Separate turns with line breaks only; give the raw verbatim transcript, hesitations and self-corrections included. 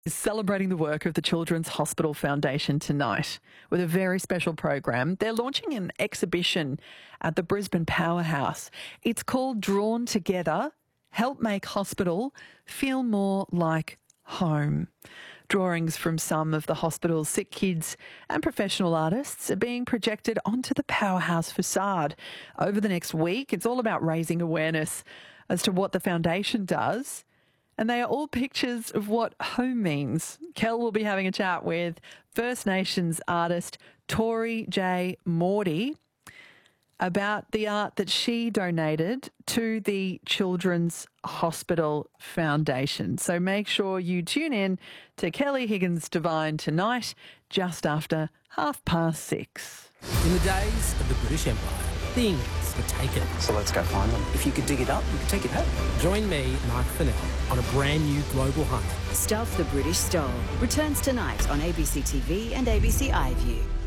Is celebrating the work of the Children's Hospital Foundation tonight with a very special program. They're launching an exhibition at the Brisbane Powerhouse. It's called Drawn Together, Help Make Hospital Feel More Like Home. Drawings from some of the hospital's sick kids and professional artists are being projected onto the Powerhouse facade over the next week. It's all about raising awareness as to what the foundation does. And they are all pictures of what home means. Kel will be having a chat with First Nations artist Tori J. Morty about the art that she donated to the Children's Hospital Foundation. So make sure you tune in to Kelly Higgins Divine tonight, just after half past six.
In the days of the British Empire, things were taken.
So let's go find them. If you could dig it up, you could take it home.
Join me, Mark Fennell, on a brand new global hunt.
Stuff the British Stole returns tonight on A B C T V and A B C iView.